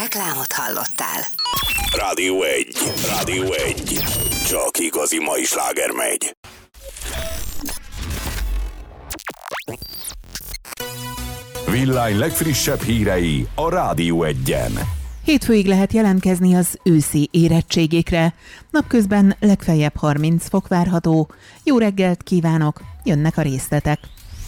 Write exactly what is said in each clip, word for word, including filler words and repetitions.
Reklámot hallottál. Rádió egy. Rádió egy. Csak igazi mai sláger megy. Villány legfrissebb hírei a Rádió egyen. Hétfőig lehet jelentkezni az őszi érettségikre. Napközben legfeljebb harminc fok várható. Jó reggelt kívánok, jönnek a részletek.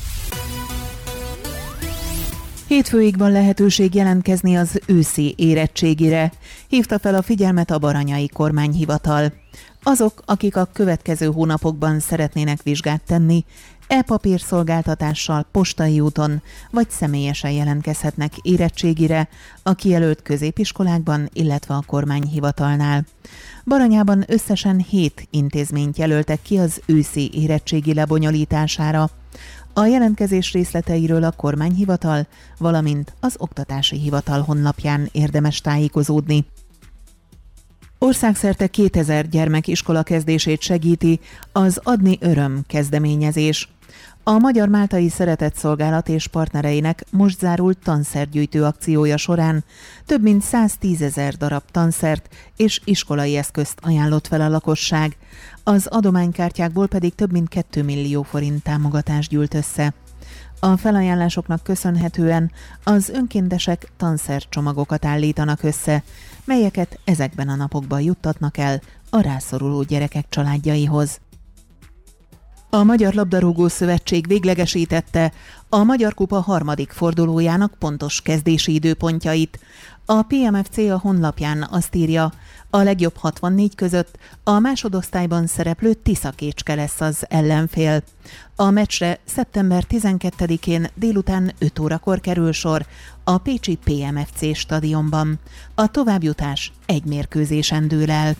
Hétfőig van lehetőség jelentkezni az őszi érettségire. Hívta fel a figyelmet a Baranyai Kormányhivatal. Azok, akik a következő hónapokban szeretnének vizsgát tenni, e-papírszolgáltatással, postai úton vagy személyesen jelentkezhetnek érettségire a kijelölt középiskolákban, illetve a kormányhivatalnál. Baranyában összesen hét intézményt jelöltek ki az őszi érettségi lebonyolítására. A jelentkezés részleteiről a kormányhivatal, valamint az oktatási hivatal honlapján érdemes tájékozódni. Országszerte kétezer gyermek iskola kezdését segíti az Adni Öröm kezdeményezés. A Magyar Máltai Szeretetszolgálat és partnereinek most zárult tanszergyűjtő akciója során több mint száztízezer darab tanszert és iskolai eszközt ajánlott fel a lakosság, az adománykártyákból pedig több mint két millió forint támogatást gyűlt össze. A felajánlásoknak köszönhetően az önkéntesek tanszercsomagokat állítanak össze, melyeket ezekben a napokban juttatnak el a rászoruló gyerekek családjaihoz. A Magyar Labdarúgó Szövetség véglegesítette a Magyar Kupa harmadik fordulójának pontos kezdési időpontjait. A pé em ef cé a honlapján azt írja, a legjobb hatvannégy között a másodosztályban szereplő Tiszakécske lesz az ellenfél. A meccsre szeptember tizenkettedikén délután öt órakor kerül sor a pécsi pé em ef cé stadionban. A továbbjutás egy mérkőzésen dől el.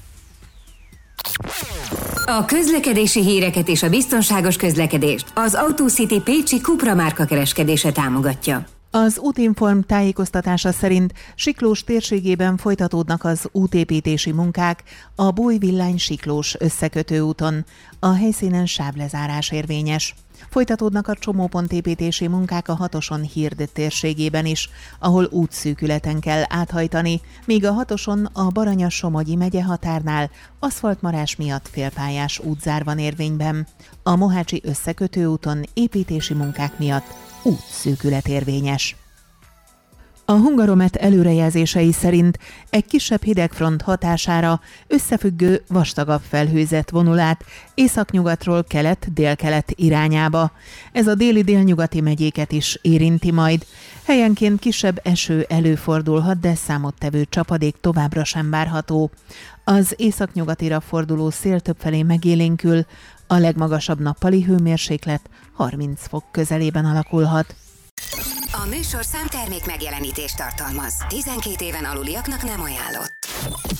A közlekedési híreket és a biztonságos közlekedést az Autocity Pécsi Cupra márka kereskedése támogatja. Az Útinform tájékoztatása szerint Siklós térségében folytatódnak az útépítési munkák a Bújvillány-Siklós összekötő úton. A helyszínen sávlezárás érvényes. Folytatódnak a csomópontépítési munkák a Hatoson Hird térségében is, ahol útszűkületen kell áthajtani, míg a Hatoson a Baranya-Somogyi megye határnál aszfaltmarás miatt félpályás útzár van érvényben. A Mohácsi összekötő úton építési munkák miatt útszűkület érvényes. A Hungaromet előrejelzései szerint egy kisebb hidegfront hatására összefüggő vastagabb felhőzet vonul át északnyugatról kelet-délkelet irányába. Ez a déli-délnyugati megyéket is érinti majd. Helyenként kisebb eső előfordulhat, de számottevő csapadék továbbra sem várható. Az északnyugatira forduló szél többfelé megélénkül, a legmagasabb nappali hőmérséklet harminc fok közelében alakulhat. A műsor számtermék megjelenítést tartalmaz. tizenkét éven aluliaknak nem ajánlott.